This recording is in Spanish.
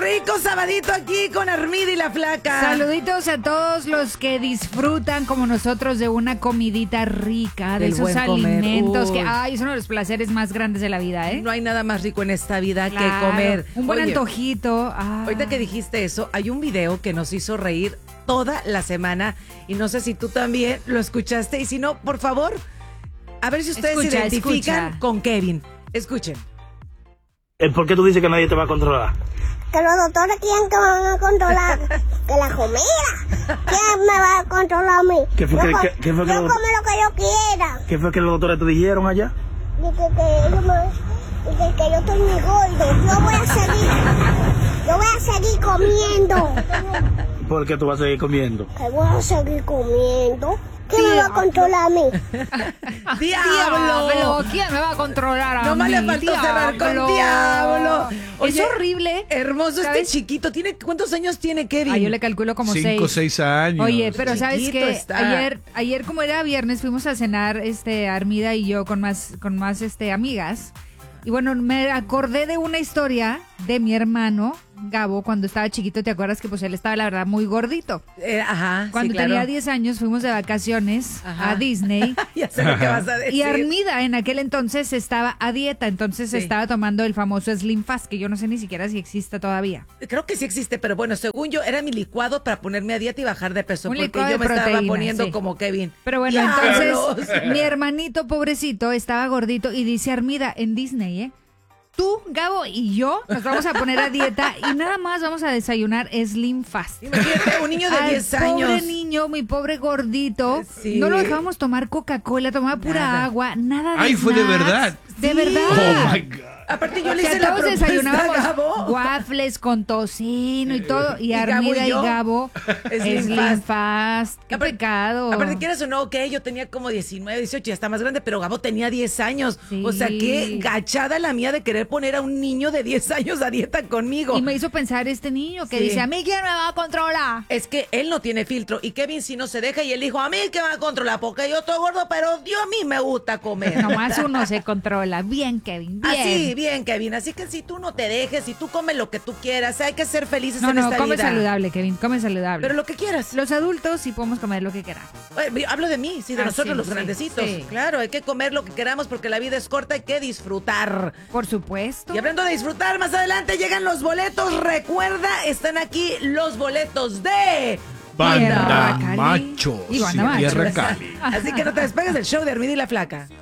rico sabadito aquí con Armida y la Flaca. Saluditos a todos los que disfrutan como nosotros de una comidita rica, de esos alimentos que es uno de los placeres más grandes de la vida, ¿eh? No hay nada más rico en esta vida Claro, que comer. Un buen antojito. Ahorita que dijiste eso, hay un video que nos hizo reír toda la semana y no sé si tú también lo escuchaste y si no, por favor, a ver si ustedes se identifican con Kevin. Escuchen. ¿Por qué tú dices que nadie te va a controlar? Que los doctores quieren que me van a controlar. Que la comida. ¿Quién me va a controlar a mí? ¿Qué fue yo que como lo que yo quiera. ¿Qué fue que los doctores te dijeron allá? Dice que yo estoy muy gordo. Yo voy a seguir comiendo. ¿Por qué tú vas a seguir comiendo? Que voy a seguir comiendo. ¿Quién me va a controlar a mí? ¡Diablo! ¿Quién me va a controlar a mí? No más le faltó cerrar con diablo. Oye, es horrible. Hermoso este chiquito. ¿Cuántos años tiene Kevin? Yo le calculo como 5 o 6 años. Oye, pero ¿sabes qué? Está. Ayer como era viernes, fuimos a cenar Armida y yo con más amigas. Y bueno, me acordé de una historia de mi hermano Gabo cuando estaba chiquito. ¿Te acuerdas que pues él estaba la verdad muy gordito? Cuando tenía 10 años fuimos de vacaciones a Disney. Ya sé lo que vas a decir. Y Armida en aquel entonces estaba a dieta, entonces estaba tomando el famoso Slim Fast, que yo no sé ni siquiera si existe todavía. Creo que sí existe, pero bueno, según yo era mi licuado para ponerme a dieta y bajar de peso, porque licuado yo me proteína, estaba poniendo como Kevin. Pero bueno, entonces mi hermanito pobrecito estaba gordito y dice Armida en Disney, tú, Gabo y yo nos vamos a poner a dieta y nada más vamos a desayunar Slim Fast. Imagínate, un niño de 10 años. Pobre niño, mi pobre gordito. Sí. No lo dejábamos tomar Coca-Cola, tomaba pura agua, nada de Ay, fue de verdad. De verdad. Oh my God. Aparte yo le hice la todos propuesta desayunábamos a Gabo. waffles con tocino y todo, y Gabo Armida y yo, y Gabo Slim Fast. Qué pecado. Aparte quieras o no, yo tenía como 19, 18, ya está más grande, pero Gabo tenía 10 años. Sí. O sea, qué gachada la mía de querer poner a un niño de 10 años a dieta conmigo. Y me hizo pensar este niño que dice, ¿a mí quién me va a controlar? Es que él no tiene filtro y Kevin sí no se deja y él dijo, a mí que me va a controlar porque yo estoy gordo, pero a mí me gusta comer. Nomás uno se controla. Bien, Kevin, bien. Así, bien, Kevin. Así que si tú no te dejes, si tú comes lo que tú quieras, hay que ser felices en esta vida. No, come saludable, Kevin, come saludable. Pero lo que quieras. Los adultos sí podemos comer lo que queramos. Hablo de mí, sí, de nosotros los grandecitos. Sí. Claro, hay que comer lo que queramos porque la vida es corta, hay que disfrutar. Por supuesto. Y hablando de disfrutar, más adelante llegan los boletos. Recuerda, están aquí los boletos de Banda Cali. Machos Y Banda Tierra Machos. Cali. Así que no te despegues del show de Armida y la Flaca.